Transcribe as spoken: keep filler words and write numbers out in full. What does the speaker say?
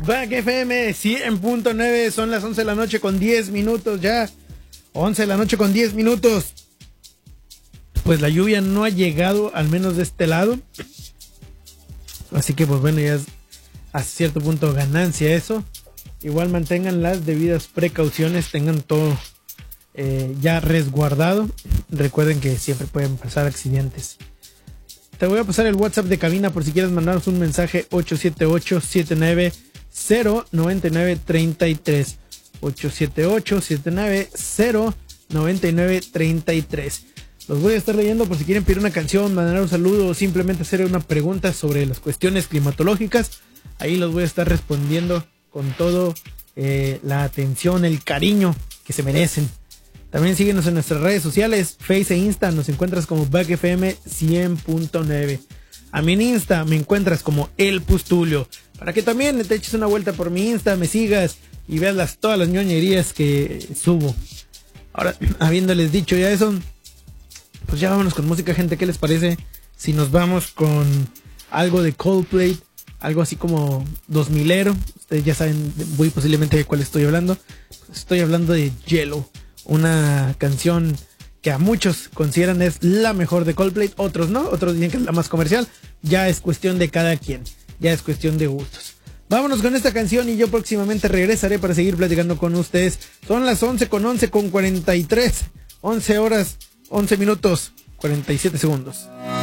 Back F M cien punto nueve, son las once de la noche con diez minutos ya. once de la noche con diez minutos. Pues la lluvia no ha llegado, al menos de este lado. Así que pues bueno, ya es a cierto punto ganancia eso. Igual mantengan las debidas precauciones, tengan todo eh, ya resguardado. Recuerden que siempre pueden pasar accidentes. Te voy a pasar el WhatsApp de cabina por si quieres mandarnos un mensaje. Ocho siete ocho, siete nueve cero, nueve nueve tres tres. Ocho siete ocho, siete nueve cero, nueve nueve tres tres. Los voy a estar leyendo por si quieren pedir una canción, mandar un saludo o simplemente hacer una pregunta sobre las cuestiones climatológicas. Ahí los voy a estar respondiendo con todo eh, la atención, el cariño que se merecen. También síguenos en nuestras redes sociales, Face e Insta, nos encuentras como Back F M cien punto nueve. A mí en Insta me encuentras como El Pustulio, para que también te eches una vuelta por mi Insta, me sigas y veas las, todas las ñoñerías que subo. Ahora, habiéndoles dicho ya eso, pues ya vámonos con música, gente. ¿Qué les parece si nos vamos con algo de Coldplay? Algo así como dos milero. Ustedes ya saben muy posiblemente de cuál estoy hablando. Estoy hablando de Yellow, una canción que a muchos consideran es la mejor de Coldplay, otros no, otros dicen que es la más comercial. Ya es cuestión de cada quien, ya es cuestión de gustos. Vámonos con esta canción y yo próximamente regresaré para seguir platicando con ustedes. Son las once con once con cuarenta y tres, once horas, once minutos, cuarenta y siete segundos.